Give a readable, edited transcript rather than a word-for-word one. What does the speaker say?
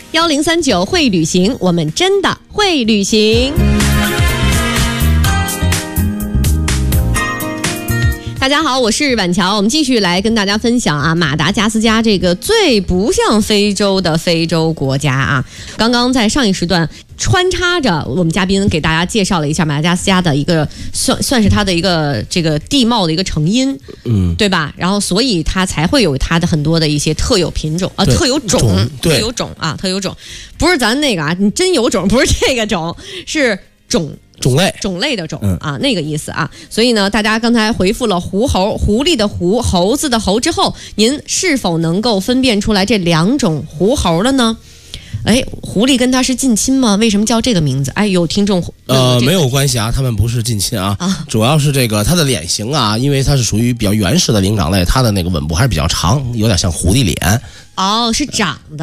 1039会旅行，我们真的会旅行。大家好，我是婉乔，我们继续来跟大家分享啊，马达加斯加这个最不像非洲的非洲国家啊。刚刚在上一时段穿插着我们嘉宾给大家介绍了一下马达加斯加的一个算是它的一个这个地貌的一个成因，对吧？然后所以它才会有它的很多的一些特有品种啊，特有种，特有种啊，特有种，不是咱那个啊，你真有种，不是这个种，是种类的种啊，那个意思啊。所以呢，大家刚才回复了狐狸的狐，猴子的猴之后，您是否能够分辨出来这两种狐猴了呢？哎，狐狸跟它是近亲吗？为什么叫这个名字？哎，有听众没有关系啊，他们不是近亲啊，主要是这个它的脸型啊，因为它是属于比较原始的灵长类，它的那个吻部还是比较长，有点像狐狸脸。 哦，是长的。